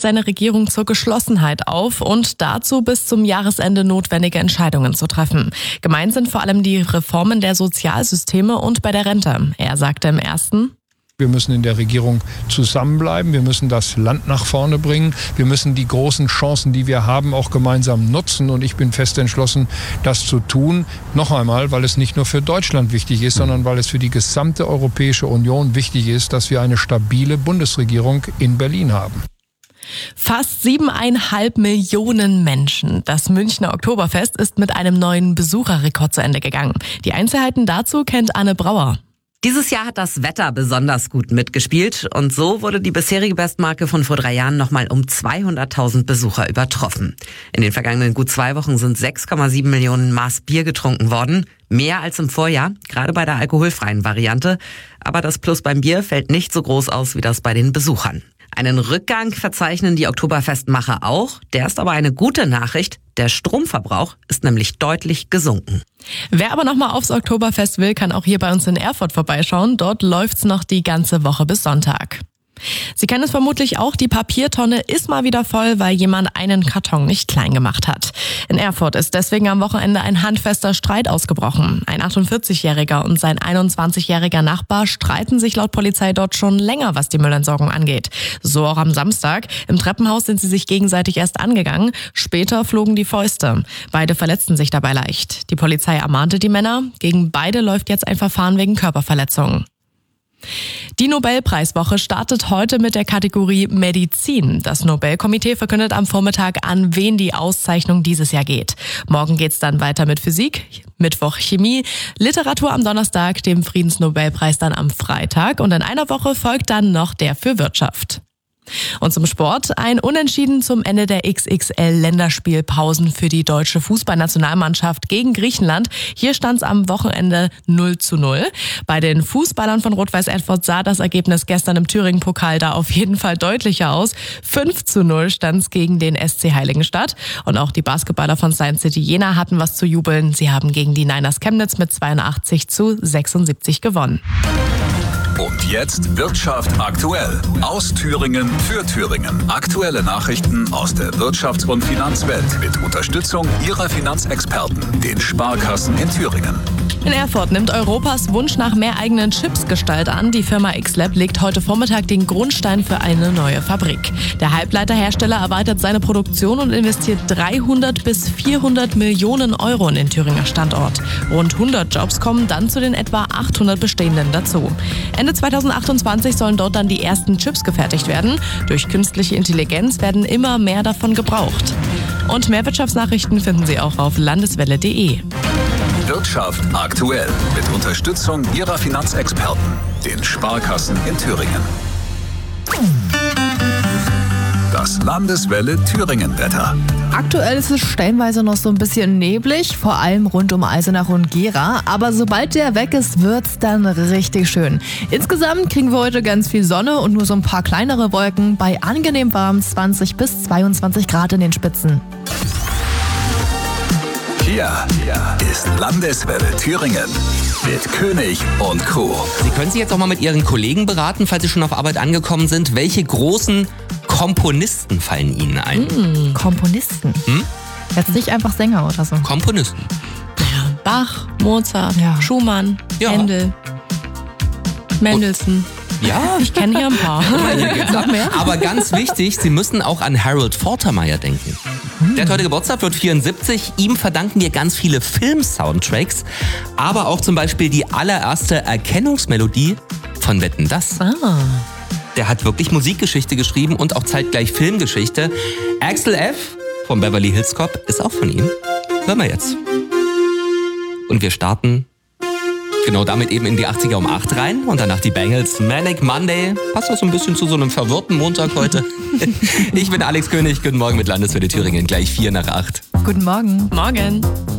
seine Regierung zur Geschlossenheit auf und dazu bis zum Jahresende notwendige Entscheidungen zu treffen. Gemeint sind vor allem die Reformen der Sozialsysteme und bei der Rente. Er sagte im ersten: Wir müssen in der Regierung zusammenbleiben. Wir müssen das Land nach vorne bringen. Wir müssen die großen Chancen, die wir haben, auch gemeinsam nutzen. Und ich bin fest entschlossen, das zu tun. Noch einmal, weil es nicht nur für Deutschland wichtig ist, sondern weil es für die gesamte Europäische Union wichtig ist, dass wir eine stabile Bundesregierung in Berlin haben. Fast 7,5 Millionen Menschen. Das Münchner Oktoberfest ist mit einem neuen Besucherrekord zu Ende gegangen. Die Einzelheiten dazu kennt Anne Brauer. Dieses Jahr hat das Wetter besonders gut mitgespielt und so wurde die bisherige Bestmarke von vor 3 Jahren nochmal um 200.000 Besucher übertroffen. In den vergangenen gut 2 Wochen sind 6,7 Millionen Maß Bier getrunken worden. Mehr als im Vorjahr, gerade bei der alkoholfreien Variante. Aber das Plus beim Bier fällt nicht so groß aus wie das bei den Besuchern. Einen Rückgang verzeichnen die Oktoberfestmacher auch. Der ist aber eine gute Nachricht. Der Stromverbrauch ist nämlich deutlich gesunken. Wer aber nochmal aufs Oktoberfest will, kann auch hier bei uns in Erfurt vorbeischauen. Dort läuft's noch die ganze Woche bis Sonntag. Sie kennen es vermutlich auch, die Papiertonne ist mal wieder voll, weil jemand einen Karton nicht klein gemacht hat. In Erfurt ist deswegen am Wochenende ein handfester Streit ausgebrochen. Ein 48-Jähriger und sein 21-jähriger Nachbar streiten sich laut Polizei dort schon länger, was die Müllentsorgung angeht. So auch am Samstag. Im Treppenhaus sind sie sich gegenseitig erst angegangen. Später flogen die Fäuste. Beide verletzten sich dabei leicht. Die Polizei ermahnte die Männer. Gegen beide läuft jetzt ein Verfahren wegen Körperverletzung. Die Nobelpreiswoche startet heute mit der Kategorie Medizin. Das Nobelkomitee verkündet am Vormittag, an wen die Auszeichnung dieses Jahr geht. Morgen geht's dann weiter mit Physik, Mittwoch Chemie, Literatur am Donnerstag, dem Friedensnobelpreis dann am Freitag und in einer Woche folgt dann noch der für Wirtschaft. Und zum Sport: ein Unentschieden zum Ende der XXL-Länderspielpausen für die deutsche Fußballnationalmannschaft gegen Griechenland. Hier stand es am Wochenende 0:0. Bei den Fußballern von Rot-Weiß Erfurt sah das Ergebnis gestern im Thüringen-Pokal da auf jeden Fall deutlicher aus. 5:0 stand es gegen den SC Heiligenstadt. Und auch die Basketballer von Science City Jena hatten was zu jubeln. Sie haben gegen die Niners Chemnitz mit 82:76 gewonnen. Und jetzt Wirtschaft aktuell. Aus Thüringen für Thüringen. Aktuelle Nachrichten aus der Wirtschafts- und Finanzwelt mit Unterstützung Ihrer Finanzexperten, den Sparkassen in Thüringen. In Erfurt nimmt Europas Wunsch nach mehr eigenen Chips Gestalt an. Die Firma X-Lab legt heute Vormittag den Grundstein für eine neue Fabrik. Der Halbleiterhersteller erweitert seine Produktion und investiert 300 bis 400 Millionen Euro in den Thüringer Standort. Rund 100 Jobs kommen dann zu den etwa 800 bestehenden dazu. Ende 2028 sollen dort dann die ersten Chips gefertigt werden. Durch künstliche Intelligenz werden immer mehr davon gebraucht. Und mehr Wirtschaftsnachrichten finden Sie auch auf landeswelle.de. Wirtschaft aktuell mit Unterstützung Ihrer Finanzexperten, den Sparkassen in Thüringen. Das Landeswelle Thüringen-Wetter. Aktuell ist es stellenweise noch so ein bisschen neblig, vor allem rund um Eisenach und Gera. Aber sobald der weg ist, wird's dann richtig schön. Insgesamt kriegen wir heute ganz viel Sonne und nur so ein paar kleinere Wolken bei angenehm warm 20 bis 22 Grad in den Spitzen. Hier ist Landeswelle Thüringen mit König und Co. Sie können sich jetzt auch mal mit Ihren Kollegen beraten, falls Sie schon auf Arbeit angekommen sind. Welche großen Komponisten fallen Ihnen ein? Komponisten? Jetzt nicht einfach Sänger oder so. Komponisten. Ja, Bach, Mozart, Schumann, Ja. Händel, Mendelssohn. Ja, Ich kenne hier ein paar. Noch mehr? aber ganz wichtig, Sie müssen auch an Harold Faltermeyer denken. Der hat heute Geburtstag, wird 74. Ihm verdanken wir ganz viele Film-Soundtracks, aber auch zum Beispiel die allererste Erkennungsmelodie von Wetten, dass. Der hat wirklich Musikgeschichte geschrieben und auch zeitgleich Filmgeschichte. Axel F. von Beverly Hills Cop ist auch von ihm. Hören wir jetzt. Und wir starten genau damit eben in die 80er um 8 rein und danach die Bangles. Manic Monday. Passt auch so ein bisschen zu so einem verwirrten Montag heute. Ich bin Alex König. Guten Morgen mit Landeswelle Thüringen. Gleich 7:45. Guten Morgen. Morgen.